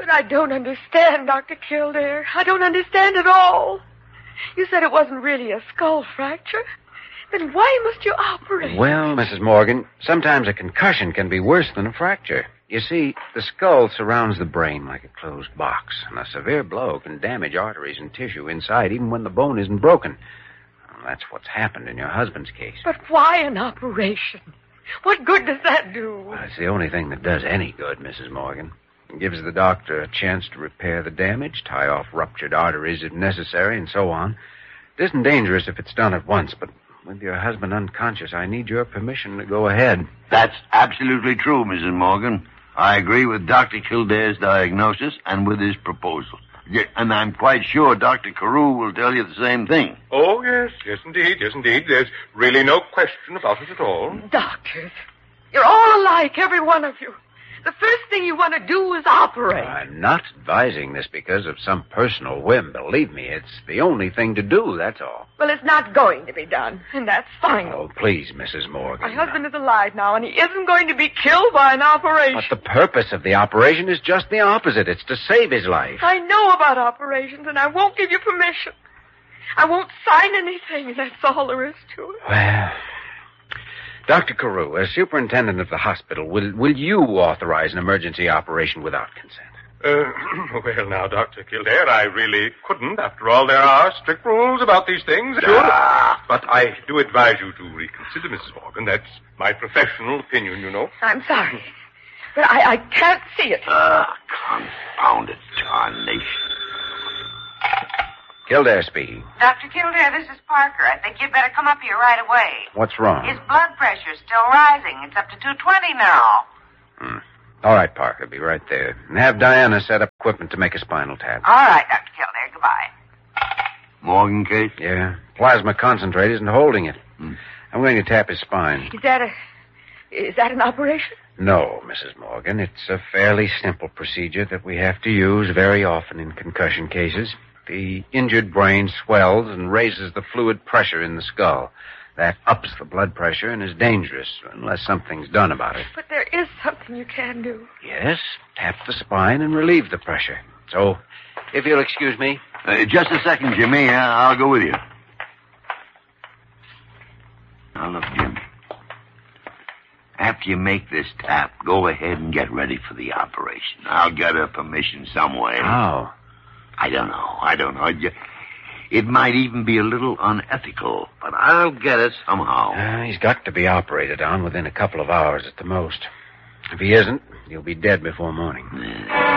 But I don't understand, Dr. Kildare. I don't understand at all. You said it wasn't really a skull fracture. Then why must you operate? Well, Mrs. Morgan, sometimes a concussion can be worse than a fracture. You see, the skull surrounds the brain like a closed box, and a severe blow can damage arteries and tissue inside even when the bone isn't broken. Well, that's what's happened in your husband's case. But why an operation? What good does that do? Well, it's the only thing that does any good, Mrs. Morgan. It gives the doctor a chance to repair the damage, tie off ruptured arteries if necessary, and so on. It isn't dangerous if it's done at once, but with your husband unconscious, I need your permission to go ahead. That's absolutely true, Mrs. Morgan. I agree with Dr. Kildare's diagnosis and with his proposal. Yeah, and I'm quite sure Dr. Carew will tell you the same thing. Oh, yes, indeed. There's really no question about it at all. Doctors, you're all alike, every one of you. The first thing you want to do is operate. I'm not advising this because of some personal whim. Believe me, it's the only thing to do, that's all. Well, it's not going to be done, and that's final. Oh, please, Mrs. Morgan. My husband is alive now, and he isn't going to be killed by an operation. But the purpose of the operation is just the opposite. It's to save his life. I know about operations, and I won't give you permission. I won't sign anything, and that's all there is to it. Well, Dr. Carew, as superintendent of the hospital, will you authorize an emergency operation without consent? Well, now, Dr. Kildare, I really couldn't. After all, there are strict rules about these things. Sure. But I do advise you to reconsider, Mrs. Morgan. That's my professional opinion, you know. I'm sorry, but I can't see it. Confounded tarnation. Kildare speaking. Dr. Kildare, this is Parker. I think you'd better come up here right away. What's wrong? His blood pressure's still rising. It's up to 220 now. All right, Parker. Be right there. And have Diana set up equipment to make a spinal tap. All right, Dr. Kildare. Goodbye. Morgan case? Yeah. Plasma concentrate isn't holding it. I'm going to tap his spine. Is that an operation? No, Mrs. Morgan. It's a fairly simple procedure that we have to use very often in concussion cases. The injured brain swells and raises the fluid pressure in the skull. That ups the blood pressure and is dangerous unless something's done about it. But there is something you can do. Yes, tap the spine and relieve the pressure. So, if you'll excuse me. Just a second, Jimmy. I'll go with you. Now, look, Jimmy. After you make this tap, go ahead and get ready for the operation. I'll get her permission some way. How? I don't know. It might even be a little unethical, but I'll get it somehow. He's got to be operated on within a couple of hours at the most. If he isn't, he'll be dead before morning.